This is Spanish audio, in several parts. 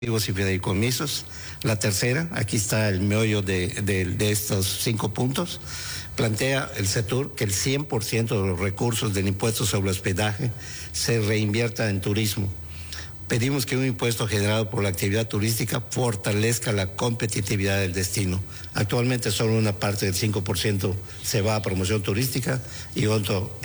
y fideicomisos. La tercera, aquí está el meollo de estos 5 puntos, plantea el CETUR que el 100% de los recursos del impuesto sobre hospedaje se reinvierta en turismo. Pedimos que un impuesto generado por la actividad turística fortalezca la competitividad del destino. Actualmente solo una parte del 5% se va a promoción turística y la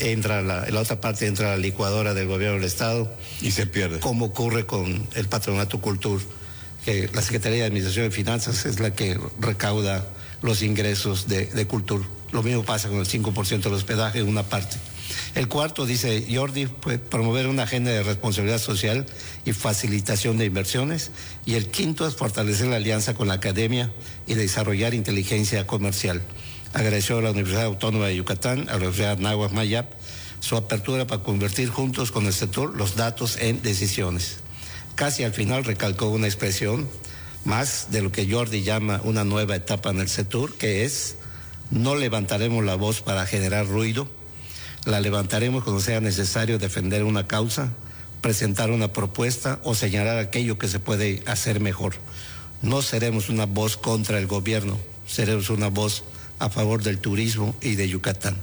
otra parte entra a la licuadora del gobierno del Estado. Y se pierde. Como ocurre con el Patronato Cultur, que la Secretaría de Administración y Finanzas es la que recauda los ingresos de Cultur. Lo mismo pasa con el 5% del hospedaje en una parte. El cuarto, dice Jordi, fue promover una agenda de responsabilidad social y facilitación de inversiones. Y el quinto es fortalecer la alianza con la academia y desarrollar inteligencia comercial. Agradeció a la Universidad Autónoma de Yucatán, a la Universidad Náhuatl Mayap, su apertura para convertir juntos con el sector los datos en decisiones. Casi al final recalcó una expresión más de lo que Jordi llama una nueva etapa en el sector, que es: no levantaremos la voz para generar ruido, la levantaremos cuando sea necesario defender una causa, presentar una propuesta o señalar aquello que se puede hacer mejor. No seremos una voz contra el gobierno, seremos una voz a favor del turismo y de Yucatán.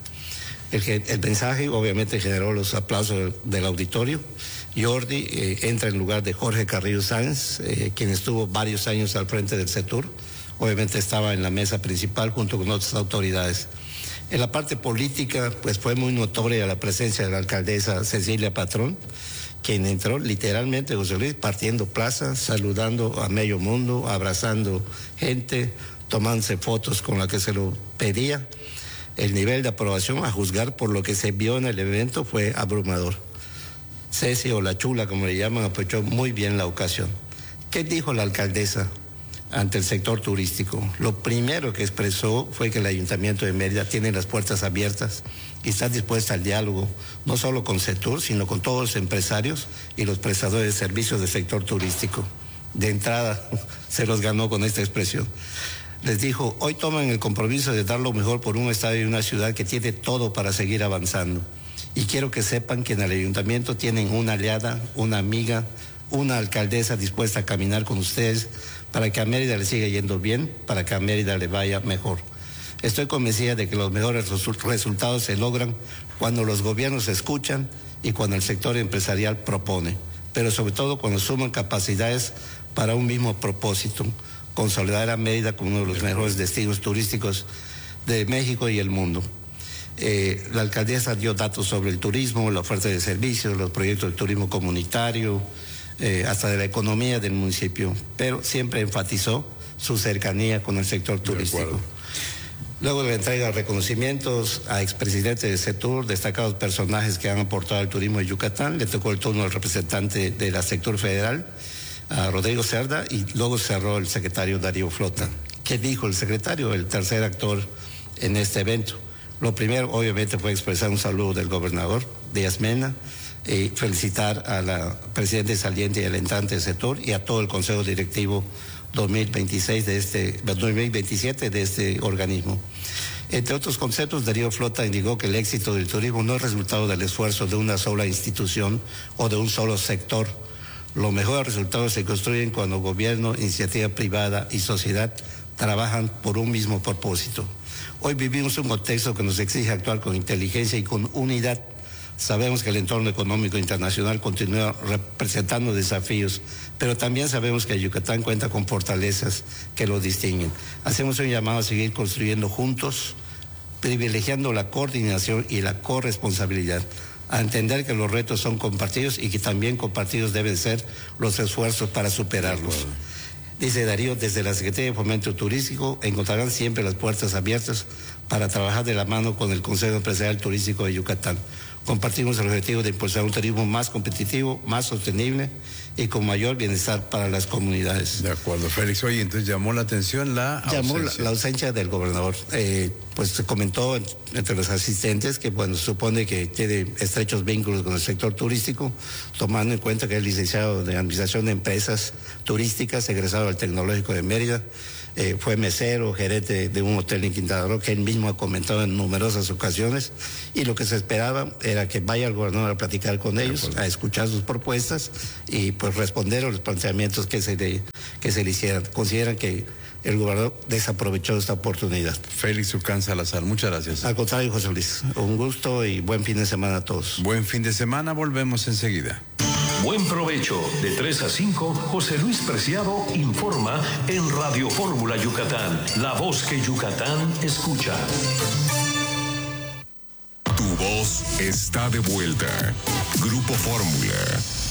El mensaje obviamente generó los aplausos del auditorio. Jordi entra en lugar de Jorge Carrillo Sáenz, quien estuvo varios años al frente del CETUR. Obviamente estaba en la mesa principal junto con otras autoridades. En la parte política, pues fue muy notoria la presencia de la alcaldesa Cecilia Patrón, quien entró literalmente, José Luis, partiendo plaza, saludando a medio mundo, abrazando gente, tomándose fotos con la que se lo pedía. El nivel de aprobación, a juzgar por lo que se vio en el evento, fue abrumador. Ceci, o la Chula, como le llaman, aprovechó muy bien la ocasión. ¿Qué dijo la alcaldesa ante el sector turístico? Lo primero que expresó fue que el Ayuntamiento de Mérida tiene las puertas abiertas y está dispuesta al diálogo, no solo con CETUR, sino con todos los empresarios y los prestadores de servicios del sector turístico. De entrada, se los ganó con esta expresión. Les dijo: hoy toman el compromiso de dar lo mejor por un estado y una ciudad que tiene todo para seguir avanzando. Y quiero que sepan que en el ayuntamiento tienen una aliada, una amiga, una alcaldesa dispuesta a caminar con ustedes para que a Mérida le siga yendo bien, para que a Mérida le vaya mejor. Estoy convencida de que los mejores resultados se logran cuando los gobiernos escuchan y cuando el sector empresarial propone, pero sobre todo cuando suman capacidades para un mismo propósito: consolidar a Mérida como uno de los mejores destinos turísticos de México y el mundo. La alcaldesa dio datos sobre el turismo, la oferta de servicios, los proyectos de turismo comunitario, hasta de la economía del municipio, pero siempre enfatizó su cercanía con el sector turístico. Luego de la entrega de reconocimientos a expresidentes de CETUR, destacados personajes que han aportado al turismo de Yucatán, le tocó el turno al representante de la sector federal, a Rodrigo Cerda, y luego cerró el secretario Darío Flota. ¿Qué dijo el secretario, el tercer actor en este evento? Lo primero, obviamente, fue expresar un saludo del gobernador Díaz Mena, y felicitar a la presidenta saliente y al entrante del sector y a todo el Consejo Directivo 2027 de este organismo. Entre otros conceptos, Darío Flota indicó que el éxito del turismo no es resultado del esfuerzo de una sola institución o de un solo sector. Los mejores resultados se construyen cuando gobierno, iniciativa privada y sociedad trabajan por un mismo propósito. Hoy vivimos un contexto que nos exige actuar con inteligencia y con unidad. Sabemos que el entorno económico internacional continúa representando desafíos, pero también sabemos que Yucatán cuenta con fortalezas que lo distinguen. Hacemos un llamado a seguir construyendo juntos, privilegiando la coordinación y la corresponsabilidad, a entender que los retos son compartidos y que también compartidos deben ser los esfuerzos para superarlos. Dice Darío: desde la Secretaría de Fomento Turístico encontrarán siempre las puertas abiertas para trabajar de la mano con el Consejo Empresarial Turístico de Yucatán. Compartimos el objetivo de impulsar un turismo más competitivo, más sostenible y con mayor bienestar para las comunidades. De acuerdo, Félix. Oye, entonces llamó la atención la ausencia del gobernador. Pues se comentó entre los asistentes que, bueno, supone que tiene estrechos vínculos con el sector turístico, tomando en cuenta que es licenciado de Administración de Empresas Turísticas, egresado del Tecnológico de Mérida, fue mesero, gerente de un hotel en Quintana Roo, que él mismo ha comentado en numerosas ocasiones, y lo que se esperaba era que vaya el gobernador a platicar con ellos, a escuchar sus propuestas y pues pues responder a los planteamientos que se le hicieran. Consideran que el gobernador desaprovechó esta oportunidad. Félix Ucán Salazar, muchas gracias. Al contrario, José Luis, un gusto y buen fin de semana a todos. Buen fin de semana, volvemos enseguida. Buen provecho. De 3 a 5, José Luis Preciado informa en Radio Fórmula Yucatán, la voz que Yucatán escucha. Tu voz está de vuelta. Grupo Fórmula.